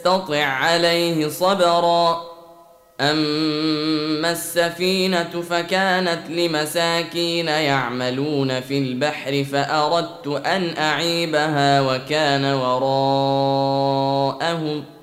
تستطع عليه صبرا. أما السفينة فكانت لمساكين يعملون في البحر فأردت أن أعيبها وكان وراءهم